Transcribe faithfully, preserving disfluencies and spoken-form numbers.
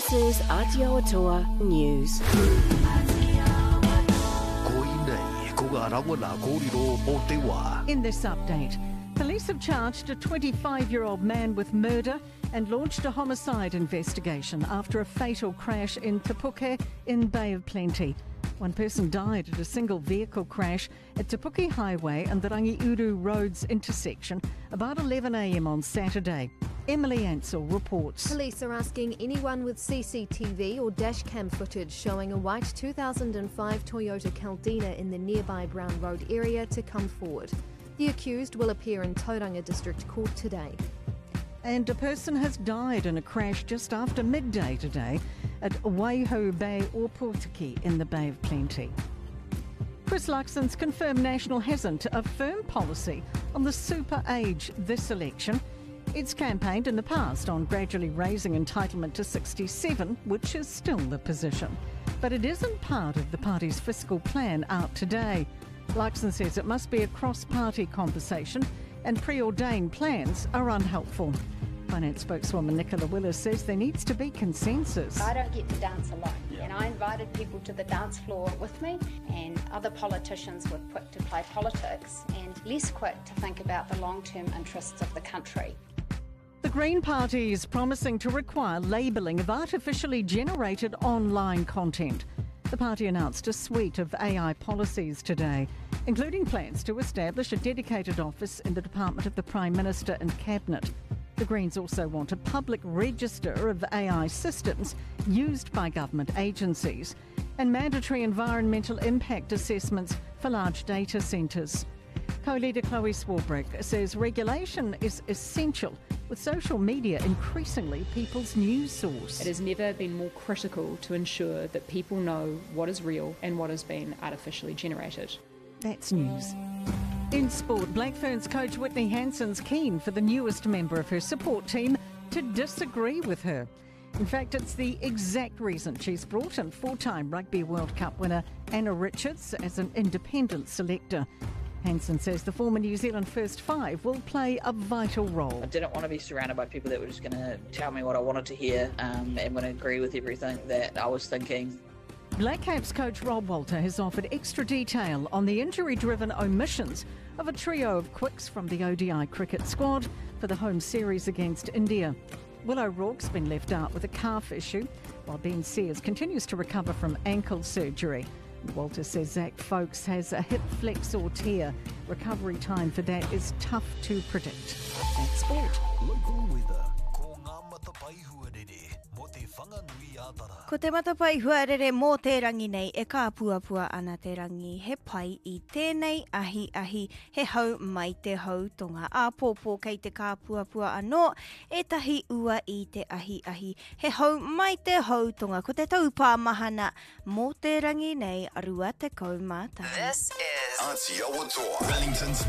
This is Aotearoa News. In this update, police have charged a twenty-five-year-old man with murder and launched a homicide investigation after a fatal crash in Te Puke in Bay of Plenty. One person died at a single vehicle crash at Te Puke Highway and the Rangiuru Roads intersection about eleven a m on Saturday. Emily Ansell reports. Police are asking anyone with C C T V or dashcam footage showing a white two thousand five Toyota Caldina in the nearby Brown Road area to come forward. The accused will appear in Tauranga District Court today. And a person has died in a crash just after midday today at Waiho Bay Opotiki in the Bay of Plenty. Chris Luxon's confirmed National hasn't a firm policy on the super age this election. It's campaigned in the past on gradually raising entitlement to sixty-seven, which is still the position. But it isn't part of the party's fiscal plan out today. Luxon says it must be a cross-party conversation and preordained plans are unhelpful. Finance spokeswoman Nicola Willis says there needs to be consensus. I don't get to dance alone, yeah. And I invited people to the dance floor with me, and other politicians were quick to play politics and less quick to think about the long-term interests of the country. The Green Party is promising to require labelling of artificially generated online content. The party announced a suite of A I policies today, including plans to establish a dedicated office in the Department of the Prime Minister and Cabinet. The Greens also want a public register of A I systems used by government agencies and mandatory environmental impact assessments for large data centres. Co-leader Chloe Swarbrick says regulation is essential, with social media increasingly people's news source. It has never been more critical to ensure that people know what is real and what has been artificially generated. That's news. In sport, Black Ferns coach Whitney Hansen's keen for the newest member of her support team to disagree with her. In fact, it's the exact reason she's brought in four-time Rugby World Cup winner Anna Richards as an independent selector. Hansen says the former New Zealand first five will play a vital role. I didn't want to be surrounded by people that were just going to tell me what I wanted to hear um, and would agree with everything that I was thinking. Black Caps coach Rob Walter has offered extra detail on the injury-driven omissions of a trio of quicks from the O D I cricket squad for the home series against India. Will O'Rourke's been left out with a calf issue, while Ben Sears continues to recover from ankle surgery. Walter says Zach Folkes has a hip flex or tear. Recovery time for that is tough to predict. That's sport. Local weather. Ko ngā matapai huarere, mo te whanganui ātara. Ko te matapai huarere mō te rangi nei e ka puapua ana te rangi he pai I tēnei ahi ahi he hau mai te hau tonga āpōpō kei te ka puapua anō e tahi ua I te ahi ahi he hau mai te hau tonga ko te taupā mahana mō te rangi nei arua te kaumata. This is Aotearoa, Wellington's